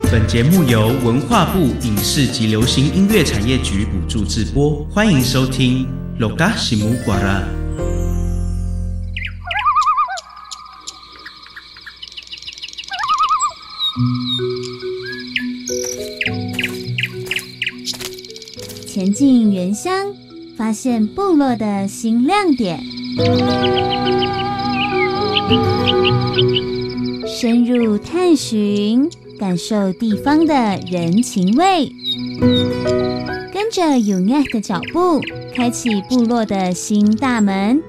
本节目由文化部影视及流行音乐产业局补助制播，欢迎收听 Loga Simu Guara。 前进原乡，发现部落的新亮点。深入探寻，感受地方的人情味。跟着有爱的脚步，开启部落的新大门。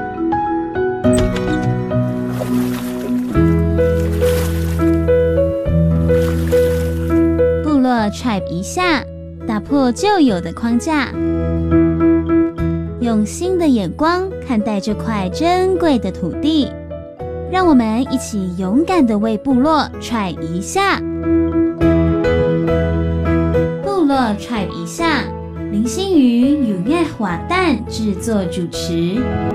部落 Tribe 一下，打破旧有的框架，用新的眼光看待这块珍贵的土地。让我们一起勇敢地为部落 Tribe 一下。部落 Tribe 一下，林心瑜有爱华蛋制作主持。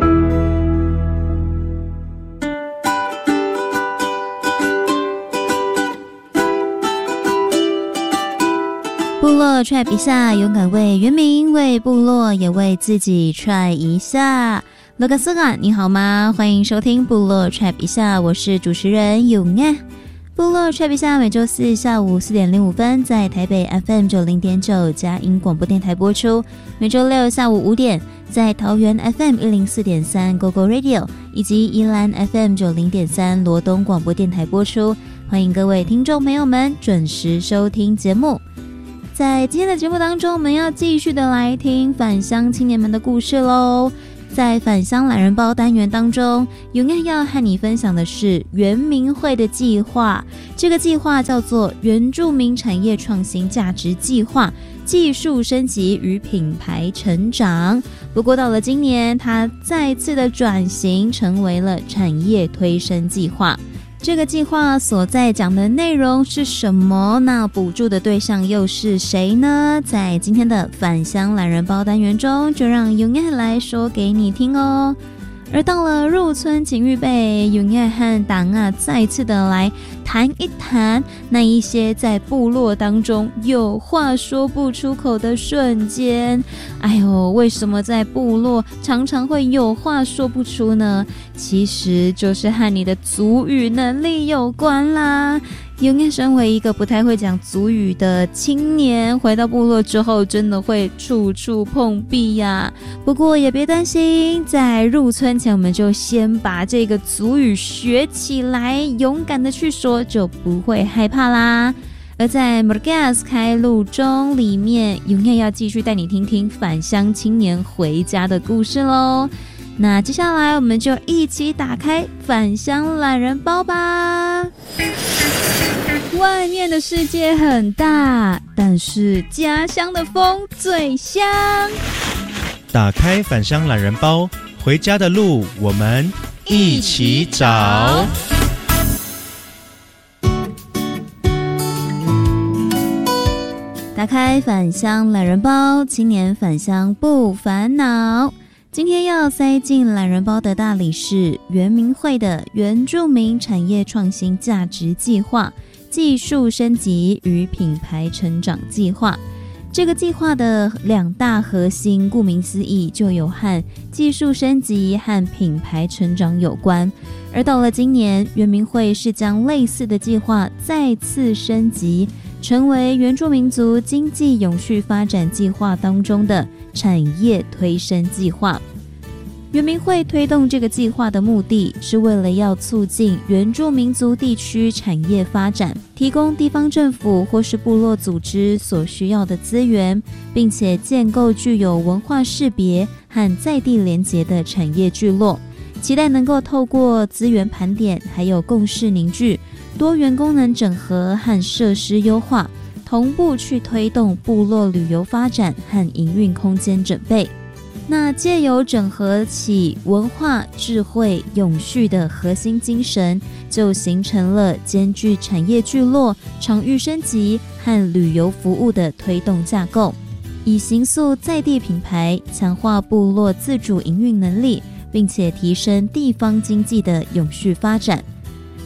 部落 Tribe 一下，勇敢为原民、为部落，也为自己 Try 一下。罗格斯嘎，你好吗？欢迎收听部落 Tribe 一下，我是主持人永爱。部落 Tribe 一下每周四下午4点05分在台北 FM 90.9佳音广播电台播出，每周六下午5点在桃园 FM 104.3 GoGo Radio 以及宜兰 FM 90.3罗东广播电台播出。欢迎各位听众朋友们准时收听节目。在今天的节目当中，我们要继续的来听返乡青年们的故事咯。在返乡懒人包单元当中，永爱要和你分享的是原民会的计划。这个计划叫做原住民产业创新价值计划，技术升级与品牌成长。不过到了今年，它再次的转型成为了产业推升计划。这个计划所在讲的内容是什么？那补助的对象又是谁呢？在今天的返乡懒人包单元中，就让永爱来说给你听哦。而到了入村请预备，永爱和党啊再次的来谈一谈那一些在部落当中有话说不出口的瞬间。哎呦，为什么在部落常常会有话说不出呢？其实就是和你的族语能力有关啦。永爱身为一个不太会讲族语的青年，回到部落之后真的会处处碰壁呀。不过也别担心，在入村前我们就先把这个族语学起来，勇敢的去说，就不会害怕啦。而在 Murgas 开路中里面，永爱要继续带你听听返乡青年回家的故事咯。那接下来我们就一起打开返乡懒人包吧。外面的世界很大，但是家乡的风最香。 打开返乡懒人包，回家的路我们一起找。 打开返乡懒人包，青年返乡不烦恼。今天要塞进懒人包的大礼是原民会的原住民产业创新价值计划、技术升级与品牌成长计划。这个计划的两大核心，顾名思义，就有和技术升级和品牌成长有关。而到了今年，原民会是将类似的计划再次升级，成为原住民族经济永续发展计划当中的产业推升计划。原民会推动这个计划的目的是为了要促进原住民族地区产业发展，提供地方政府或是部落组织所需要的资源，并且建构具有文化识别和在地连结的产业聚落，期待能够透过资源盘点，还有共识凝聚、多元功能整合和设施优化，同步去推动部落旅游发展和营运空间整备。那藉由整合起文化、智慧、永续的核心精神，就形成了兼具产业聚落、场域升级和旅游服务的推动架构，以形塑在地品牌，强化部落自主营运能力，并且提升地方经济的永续发展。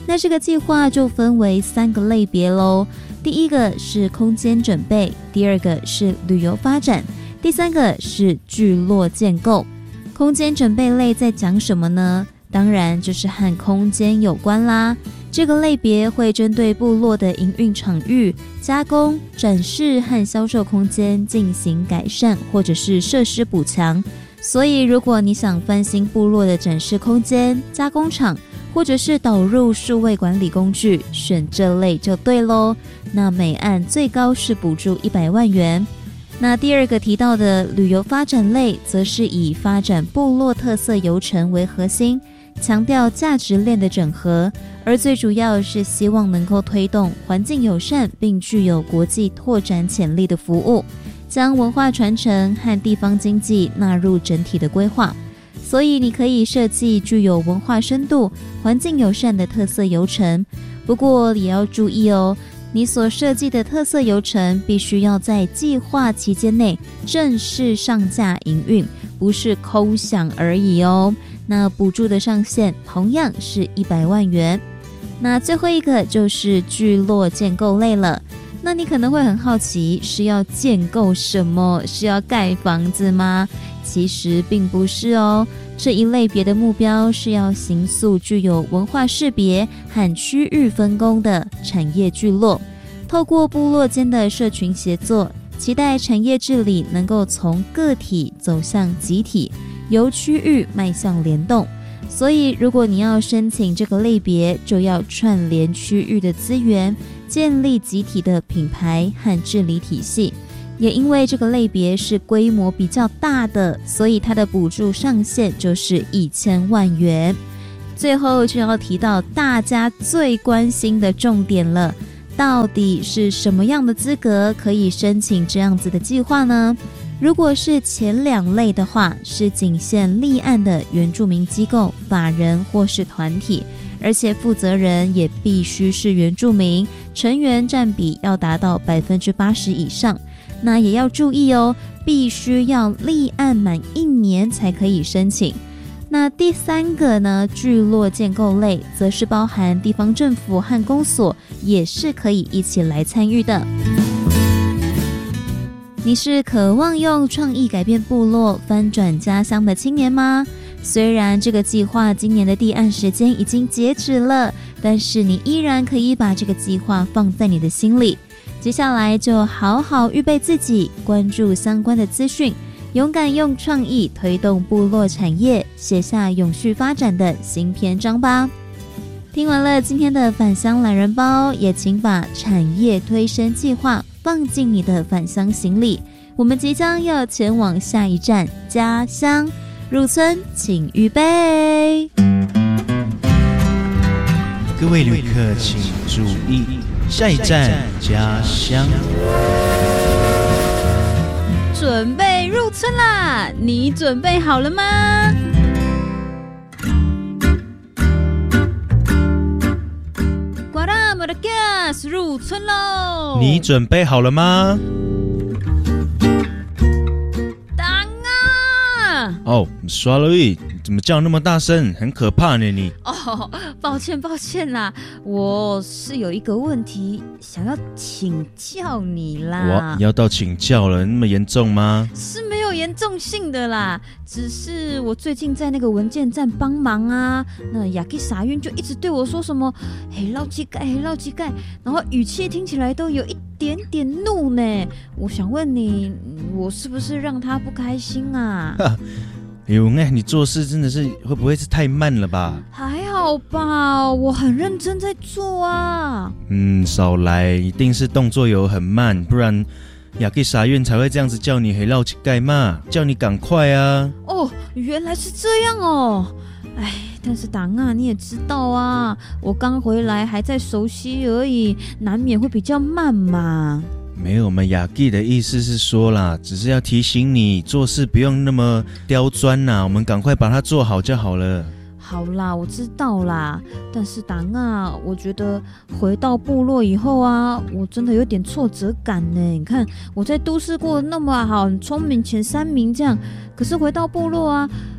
那这个计划就分为3个类别咯，第一个是空间准备，第二个是旅游发展，第三个是聚落建构。空间准备类在讲什么呢？当然就是和空间有关啦。这个类别会针对部落的营运场域、加工、展示和销售空间进行改善，或者是设施补强。所以如果你想翻新部落的展示空间、加工厂，或者是导入数位管理工具，选这类就对咯。那每案最高是补助100万元。那第二个提到的旅游发展类，则是以发展部落特色游程为核心，强调价值链的整合，而最主要是希望能够推动环境友善并具有国际拓展潜力的服务，将文化传承和地方经济纳入整体的规划。所以你可以设计具有文化深度、环境友善的特色游程，不过也要注意哦，你所设计的特色游程必须要在计划期间内正式上架营运，不是空想而已哦。那补助的上限同样是100万元。那最后一个就是聚落建构类了。那你可能会很好奇，是要建构什么？是要盖房子吗？其实并不是哦。这一类别的目标是要形塑具有文化识别和区域分工的产业聚落，透过部落间的社群协作，期待产业治理能够从个体走向集体，由区域迈向联动。所以如果你要申请这个类别，就要串联区域的资源，建立集体的品牌和治理体系。也因为这个类别是规模比较大的，所以它的补助上限就是1000万元。最后就要提到大家最关心的重点了，到底是什么样的资格可以申请这样子的计划呢？如果是前2类的话，是仅限立案的原住民机构、法人或是团体，而且负责人也必须是原住民，成员占比要达到80%以上。那也要注意哦，必须要立案满1年才可以申请。那第3个呢，聚落建构类，则是包含地方政府和公所，也是可以一起来参与的。你是渴望用创意改变部落、翻转家乡的青年吗？虽然这个计划今年的递案时间已经截止了，但是你依然可以把这个计划放在你的心里。接下来就好好预备自己，关注相关的资讯，勇敢用创意推动部落产业，写下永续发展的新篇章吧。听完了今天的返乡懒人包，也请把产业推升计划放进你的返乡行李。我们即将要前往下一站家乡，入村请预备。 各位旅客请注意，下一站家乡。 准备入村啦，你准备好了吗？入村喽！ 你准备好了吗？ 当啊！ 哦，刷了一，怎么叫那么大声？很可怕呢你。 哦，抱歉啦，我是有一个问题想要请教你啦。 哇，要到请教了，那么严重吗？ 是没有严重性的啦，只是我最近在那个文件站帮忙啊，那雅基傻运就一直对我说什么黑老乞丐，然后语气听起来都有一点点怒呢。我想问你，我是不是让他不开心啊？ 你做事真的是会不会是太慢了吧？ 还好吧，我很认真在做啊。 少来，一定是动作有很慢，不然雅基傻院才会这样子叫你黑老乞丐嘛，叫你赶快啊。 哦，原来是这样哦。但是党啊，你也知道啊，我刚回来还在熟悉而已，难免会比较慢嘛。 没有，我们雅基的意思是说啦，只是要提醒你做事不用那么刁钻啦，我们赶快把它做好就好了。 好啦，我知道啦，但是党啊，我觉得回到部落以后啊，我真的有点挫折感呢。你看我在都市过得那么好，很聪明，前3名这样，可是回到部落啊，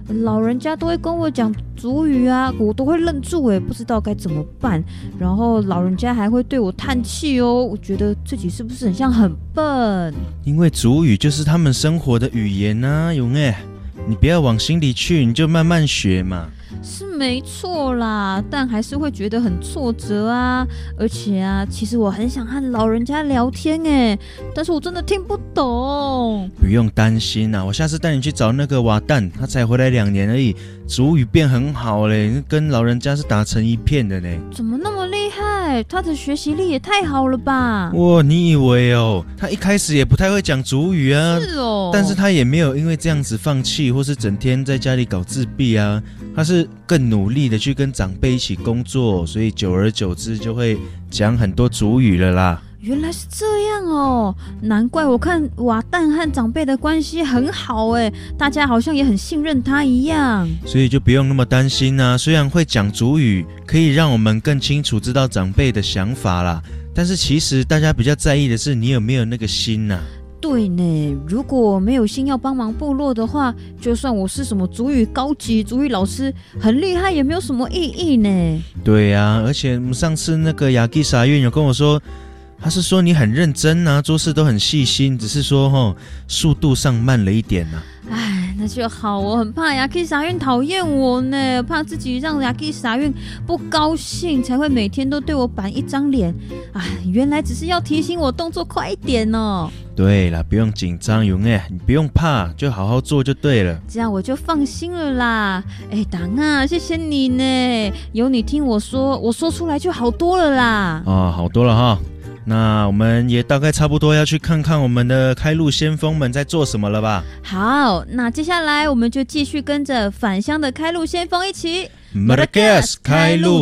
老人家都会跟我讲族语啊，我都会愣住不知道该怎么办。然后老人家还会对我叹气哦，我觉得自己是不是很像很笨？ 因为族语就是他们生活的语言啊，勇你不要往心里去，你就慢慢学嘛。 是没错啦，但还是会觉得很挫折啊。而且啊，其实我很想和老人家聊天但是我真的听不懂。 不用担心啊，我下次带你去找那个瓦旦，他才回来2年而已，族语变很好嘞，跟老人家是打成一片的呢。 怎么那么厉害？他的学习力也太好了吧？ 哇，你以为哦？他一开始也不太会讲族语啊， 是哦， 但是他也没有因为这样子放弃，或是整天在家里搞自闭啊，他是更努力的去跟长辈一起工作，所以久而久之就会讲很多族语了啦。 原来是这样哦，难怪我看瓦旦和长辈的关系很好大家好像也很信任他一样。 所以就不用那么担心啊，虽然会讲族语可以让我们更清楚知道长辈的想法啦，但是其实大家比较在意的是你有没有那个心啊。 对呢，如果没有心要帮忙部落的话，就算我是什么族语高级族语老师很厉害也没有什么意义呢。 对啊，而且上次那个雅基傻院有跟我说，他是说你很认真啊，做事都很细心，只是说速度上慢了一点啊。 哎，那就好，我很怕雅基傻院讨厌我呢，怕自己让雅基傻院不高兴，才会每天都对我板一张脸。哎，原来只是要提醒我动作快一点哦。 对啦，不用紧张，勇你不用怕，就好好做就对了。 这样我就放心了啦。党啊，谢谢你呢，有你听我说，我说出来就好多了啦。 好多了哈。那我们也大概差不多要去看看我们的开路先锋们在做什么了吧。 好，那接下来我们就继续跟着返乡的开路先锋一起 Madagascar 开路